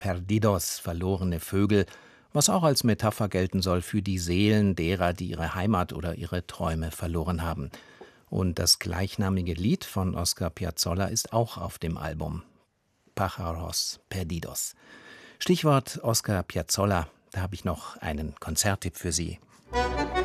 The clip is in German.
Perdidos, verlorene Vögel, was auch als Metapher gelten soll für die Seelen derer, die ihre Heimat oder ihre Träume verloren haben. Und das gleichnamige Lied von Oscar Piazzolla ist auch auf dem Album Pájaros Perdidos. Stichwort Oscar Piazzolla, da habe ich noch einen Konzerttipp für Sie.